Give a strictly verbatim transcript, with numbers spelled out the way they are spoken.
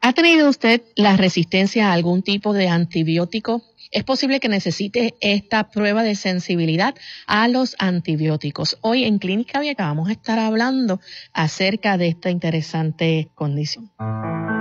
¿Ha tenido usted la resistencia a algún tipo de antibiótico? Es posible que necesite esta prueba de sensibilidad a los antibióticos. Hoy en Clínica Abierta vamos a estar hablando acerca de esta interesante condición.